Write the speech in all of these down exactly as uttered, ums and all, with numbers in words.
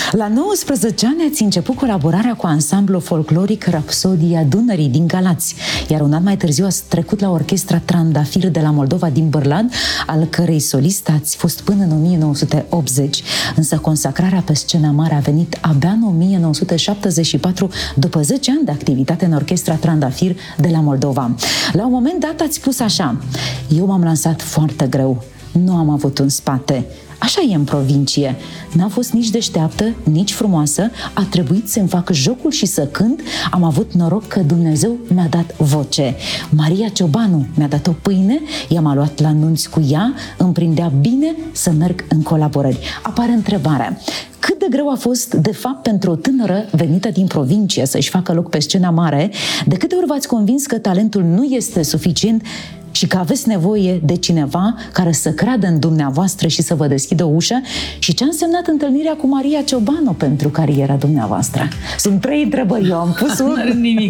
La nouăsprezece ani ați început colaborarea cu ansamblul folcloric Rapsodia Dunării din Galați, iar un an mai târziu ați trecut la orchestra Trandafir de la Moldova din Bârlad, al cărei solist ați fost până în o mie nouă sute optzeci. Însă consacrarea pe scena mare a venit abia în o mie nouă sute șaptezeci și patru, după zece ani de activitate în orchestra Trandafir de la Moldova. La un moment dat ați spus așa: eu m-am lansat foarte greu, nu am avut un spate. Așa e în provincie. N-a fost nici deșteaptă, nici frumoasă, a trebuit să-mi fac jocul și să cânt. Am avut noroc că Dumnezeu mi-a dat voce. Maria Ciobanu mi-a dat o pâine, ea m-a luat la nunți cu ea, îmi prindea bine să merg în colaborări. Apare întrebarea: cât de greu a fost, de fapt, pentru o tânără venită din provincie să-și facă loc pe scena mare? De câte ori v-ați convins că talentul nu este suficient și că aveți nevoie de cineva care să creadă în dumneavoastră și să vă deschidă o ușă? Și ce a însemnat întâlnirea cu Maria Ciobanu pentru cariera dumneavoastră? Sunt trei întrebări, eu am pus nu are nimic.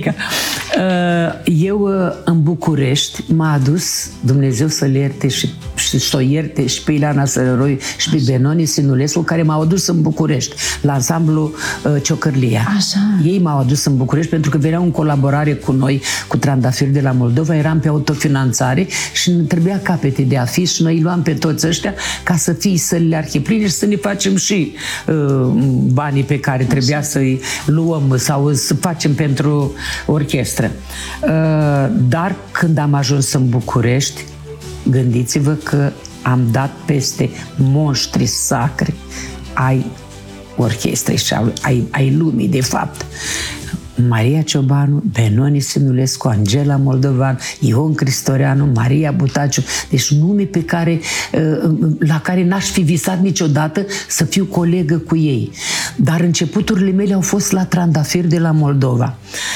Eu în București m-a adus Dumnezeu să-l ierte și, și să o ierte și pe Ileana Sărăroi și pe Benoni Sinulescu, care m-au adus în București la ansamblu Ciocărlia. Așa. Ei m-au adus în București pentru că veneau în colaborare cu noi, cu Trandafir de la Moldova, eram pe autofinanțare și ne trebuia capete de afiș și noi îi luam pe toți ăștia ca să fie sălile arhipline și să ne facem și uh, banii pe care trebuia să-i luăm sau să facem pentru orchestră. Uh, dar când am ajuns în București, gândiți-vă că am dat peste monștri sacri ai orchestrei și ai, ai lumii, de fapt. Maria Ciobanu, Benoni Sinulescu, Angela Moldovan, Ion Cristoreanu, Maria Butaciu. Deci nume pe care, la care n-aș fi visat niciodată să fiu colegă cu ei. Dar începuturile mele au fost la Trandafir de la Moldova.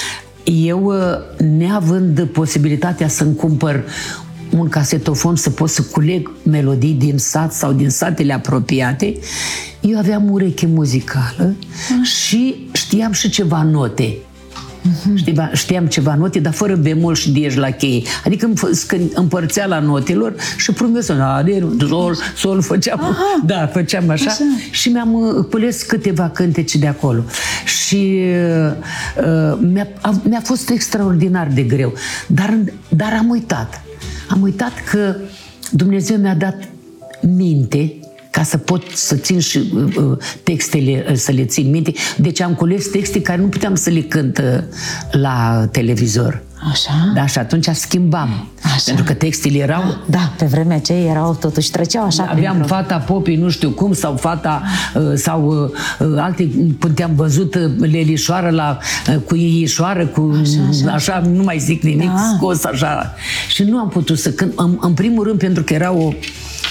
Eu, neavând posibilitatea să-mi cumpăr un casetofon să pot să culeg melodii din sat sau din satele apropiate, eu aveam ureche muzicală și știam și ceva note. Uh-huh. Știam ceva note, dar fără bemol și diej la cheie. Adică împărțea la notelor și prumea să sol, sol, făceam, aha, da, făceam așa, așa. Și mi-am cules câteva cântece de acolo. Și uh, mi-a, mi-a fost extraordinar de greu. Dar, dar am uitat. Am uitat că Dumnezeu mi-a dat minte ca să pot să țin și uh, textele, să le țin minte. Deci am cules texte care nu puteam să le cânt uh, la televizor. Așa? Da, și atunci schimbam. Așa. Pentru că textele erau... Da, da, pe vremea aceea erau, totuși treceau așa. Aveam prin Fata Popii, nu știu cum, sau Fata, uh, sau uh, alte, puteam văzut uh, Lelișoară la, uh, cu Iișoară, cu așa, așa. așa, nu mai zic nimic, da, scos așa. Și nu am putut să cânt, în, în primul rând, pentru că era o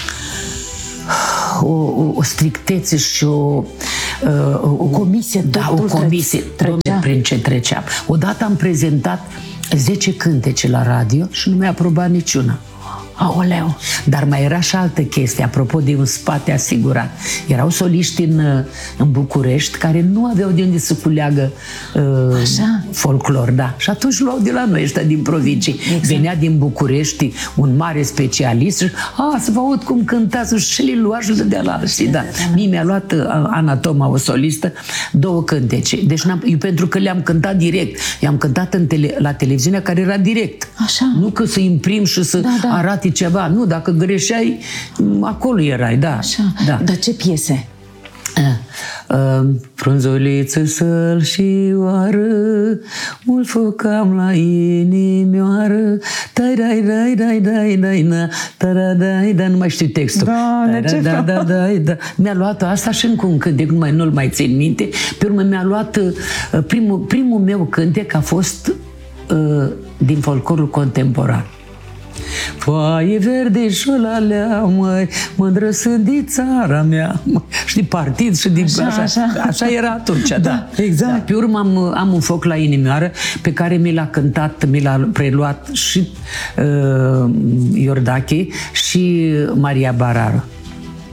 O, o, o strictețe și o, o, o comisie, da, o comisie, dom'le, prin ce treceam. Odată am prezentat zece cântece la radio și nu mi-a aprobat niciuna. Aoleu! Dar mai era și altă chestie, apropo de un spate asigurat. Erau soliști în, în București care nu aveau de unde să culeagă uh, folclor, da. Și atunci luau de la noi, ăștia din provincii. Exact. Venea din București un mare specialist și a, să vă aud cum cântați și le lua și de la alții, da. Mie mi-a luat Ana Toma, o solistă, două cântece. Deci eu, pentru că le-am cântat direct. I-am cântat în tele, la televiziunea care era direct. Așa. Nu că să imprim și să, da, da, arate ceva. Nu, dacă greșeai, acolo erai, da. Așa. Da. Dar ce piese? Uh, frunzuliță sălșioară, mult foc am la inimioară, tai dai dai dai dai dai na, tara dai dai, nu mai știu textul. Da, ce da, da, da, da. Mi-a luat asta și încă un cântec, nu mai, nu-l mai țin minte. Pe urmă mi-a luat uh, primul, primul meu cântec a fost uh, din folclorul contemporan. Foaie verde și olalea, măi, mândră sunt din țara mea. Știi, partid și din... Așa, așa, așa. Așa era atunci, da. Da, exact. Da. Pe urmă am, am un foc la inimioară pe care mi l-a cântat, mi l-a preluat și uh, Iordache și Maria Bararu.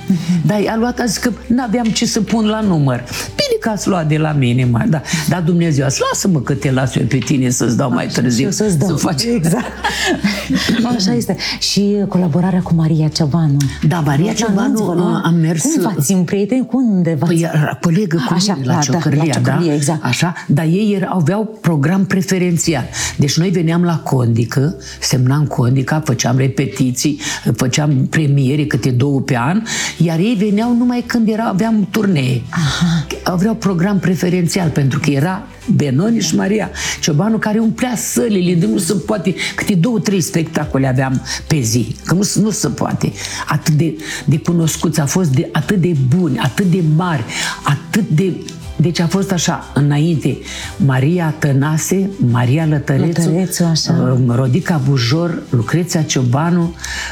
Uh-huh. Dar a luat, a zis că n-aveam ce să pun la număr. Bine că ați luat de la mine, mai, da. Dar Dumnezeu, lasă-mă că te las eu pe tine să-ți dau mai Așa, târziu. Să-ți dau, să faci... exact. Așa este. Și colaborarea cu Maria Ciobanu. Da, Maria Ciobanu a mers... Cum v-ați în prieteni? Unde v-ați... Păi era colegă cu Așa, mine la da, Ciocărlia, da, la Ciocărlie, da? exact. Așa, dar ei erau, aveau program preferențial. Deci noi veneam la Condică, semnam Condica, făceam repetiții, făceam premiere câte două pe an, iar ei veneau numai când era, aveam turnee. Aha. Aveau program preferențial, pentru că era Benoni și Maria Ciobanu care umplea sălile, de nu se poate, câte două, trei spectacole aveam pe zi, că nu, nu se poate. Atât de, de cunoscuți, a fost de, atât de buni, atât de mari, atât de... Deci a fost așa, înainte, Maria Tănase, Maria Lătărețu, Lătărețu așa. Rodica Bujor, Lucreția Ciobanu,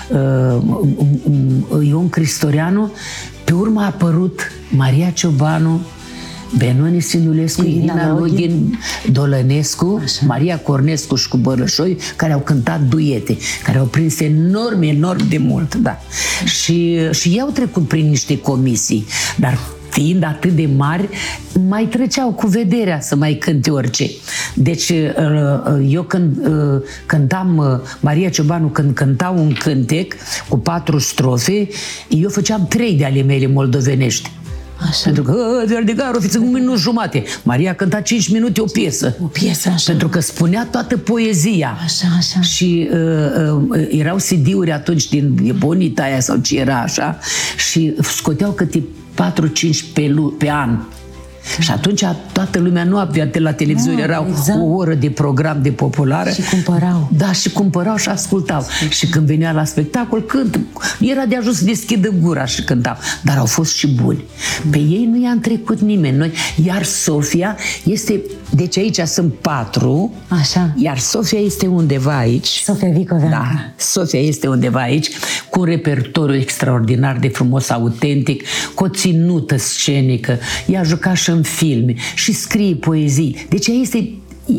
Ion Cristoreanu. Pe urmă a apărut Maria Ciobanu, Benoni Sinulescu, Irina, Irina Login, Dolănescu, așa. Maria Cornescu și cu Bărășoi, care au cântat duete, care au prins enorm, enorm de mult, da. Și, și ei au trecut prin niște comisii, dar fiind atât de mari, mai treceau cu vederea să mai cânte orice. Deci eu când cântam, Maria Ciobanu când cânta un cântec cu patru strofe, eu făceam trei de ale mele moldovenești. Așa. Pentru că Verdigarul, fiți un minut jumate. Maria cânta cinci minute o piesă. O piesă, așa. Pentru că spunea toată poezia. Așa, așa. Și uh, uh, erau C D-uri atunci din Bonita aia sau ce era așa și scoteau câte patru cinci pe, pe an. Și atunci toată lumea nu avea de la televizor, no, erau exact. O oră de program de populară. Și cumpărau. Da, și cumpărau și ascultau. Exact. Și când venea la spectacol, cânt. Era de ajuns să deschidă gura și cântau. Dar au fost și buni. Pe ei nu i-a trecut nimeni. Noi, iar Sofia este, deci aici sunt patru. Așa. Iar Sofia este undeva aici. Sofia Vicoveanu. Da, Sofia este undeva aici, cu un repertoriu extraordinar de frumos, autentic, cu o ținută scenică. Ea a jucat și în filme și scrie poezii. Deci ea este,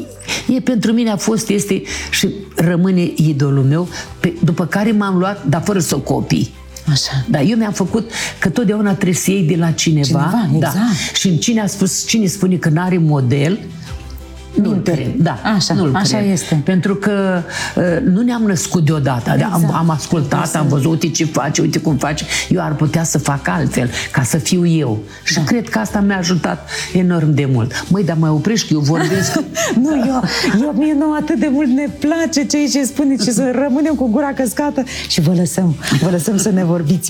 e pentru mine a fost, este și rămâne idolul meu, pe, după care m-am luat, dar fără să o copii. Așa. Da, eu mi-am făcut că totdeauna trebuie să iei de la cineva. Cineva, exact. Da. Și cine a spus, cine spune că n-are model, nu-l cred. Da, așa, nu-l așa cred. este. Pentru că uh, nu ne-am născut deodată. Exact. Am, am ascultat, exact. Am văzut, uite ce face, uite cum face. Eu ar putea să fac altfel, ca să fiu eu. Și da. Cred că asta mi-a ajutat enorm de mult. Măi, dar mai oprești că eu vorbesc. Nu, eu, eu mie nu atât de mult ne place ce ce spuneți și să rămânem cu gura căscată și vă lăsăm, vă lăsăm să ne vorbiți.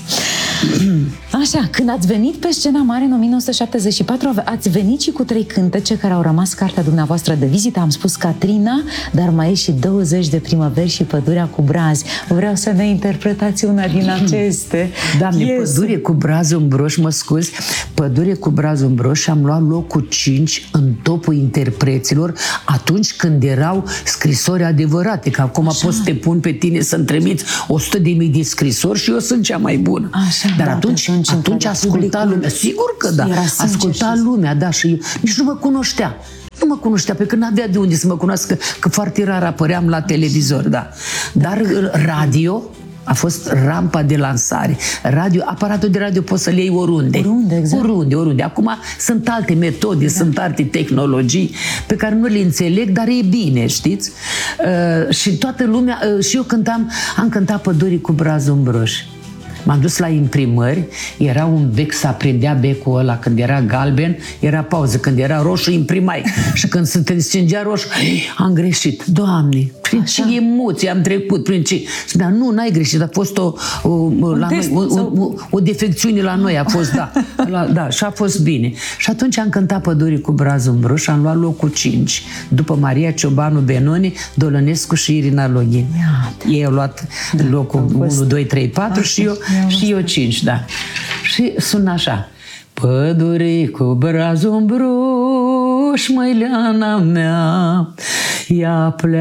Așa, când ați venit pe scena mare în o mie nouă sute șaptezeci și patru, ați venit și cu trei cântece care au rămas cartea dumneavoastră de vizită. Am spus Catrina, dar mai e și douăzeci de primăveri și Pădurea cu brazi. Vreau să ne interpretați una din aceste. Doamne, yes. Pădure cu brazul în broș, mă scuzi, Pădure cu brazul în broș și am luat locul cinci în topul interpreților atunci când erau scrisori adevărate, că acum Așa. Pot să te pun pe tine să-mi trimiți o sută de mii de scrisori și eu sunt cea mai bună. Așa, dar da, atunci, atunci, atunci asculta lumea. Sigur că da, asculta și... lumea, da, și eu nici nu mă cunoștea. Nu mă cunoștea, pe că n-avea de unde să mă cunoască, că foarte rar apăream la televizor, da. Dar radio a fost rampa de lansare. Radio, aparatul de radio poți să-l iei oriunde. Oriunde, exact. Oriunde, oriunde. Acum sunt alte metode, da. Sunt alte tehnologii pe care nu le înțeleg, dar e bine, știți? Uh, și toată lumea, uh, și eu cântam, am cântat Pădurii cu brazul în broș. M-am dus la imprimări, era un bec, să aprindea becul ăla, când era galben, era pauză, când era roșu, imprimai. Și când se stingea roșu, am greșit. Doamne, prin Așa. Ce emoții am trecut, prin ce... Spunea, nu, n-ai greșit, a fost o, o, la noi, o, o, o, o defecțiune la noi, a fost, da, la, da, și a fost bine. Și atunci am cântat Pădurii cu brazul în broș și am luat locul cinci, după Maria Ciobanu, Benoni, Dolănescu și Irina Login. Ei au luat da, locul unu, doi, trei, patru și eu și eu cinci, da. Și sună așa. Pădure cu brazul în broș, măileana mea, ea pleacă